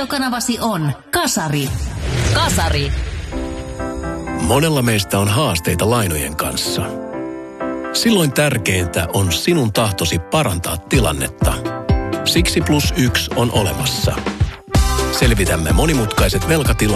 radiokanavasi on Kasari. Kasari. Monella meistä on haasteita lainojen kanssa. Silloin tärkeintä on sinun tahtosi parantaa tilannetta. Siksi +1 on olemassa. Selvitämme monimutkaiset velkatilanteet